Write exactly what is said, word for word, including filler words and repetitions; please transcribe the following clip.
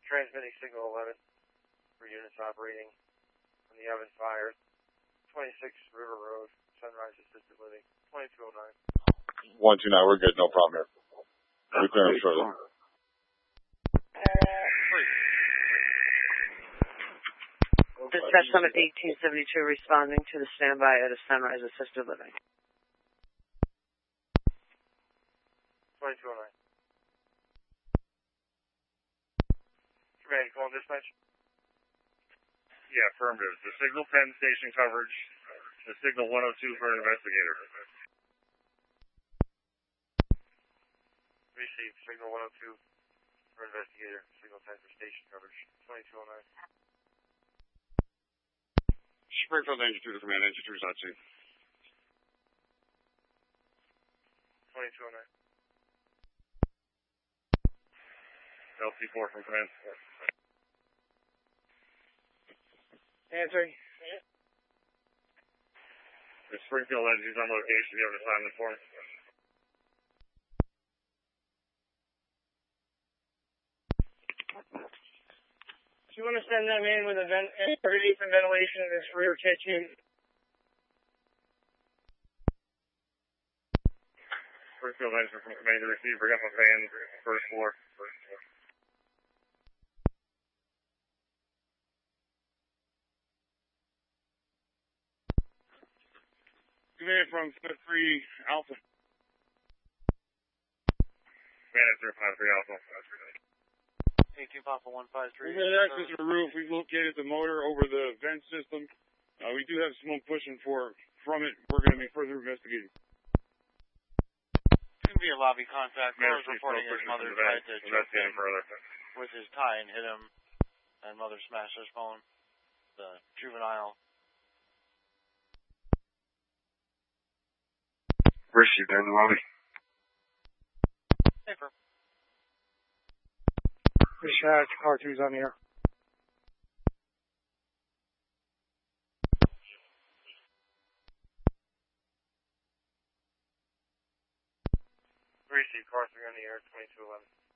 transmitting signal eleven for units operating on the Evans Fire, twenty-six River Road, Sunrise Assisted Living, twenty-two oh nine. one two nine, we're good, no problem here. We're clearing shortly. Dispatch Summit eighteen seventy-two responding to the standby at a Sunrise Assisted Living. twenty-two oh nine. Command, you calling dispatch? Yeah, affirmative. The signal ten station coverage. The signal one oh two for an investigator. Receive signal one oh two for investigator. Signal ten for station coverage. twenty-two oh nine. Springfield Engine two to command, Engine two is on scene. twenty-two oh nine. L C four from command. Answering. The Springfield Engine is on location. You have an assignment for him? Do you want to send them in with a vent, underneath the ventilation in this rear kitchen? Springfield Engine from command to receive. Bring up a van, first floor. First floor. Command from Smith three Alpha. Command at zero five three Alpha. eighteen Papa one five three. We've got access to the roof. We've located the motor over the vent system. Uh, we do have smoke pushing for from it. We're going to be further investigating. It's going to be a lobby contact. Mother's reporting his mother tried to choke him with his tie and hit him, and mother smashed his phone. The juvenile. Received in the lobby. Paper. Dispatch, car two's on the air. Receive car three on the air, twenty-two eleven.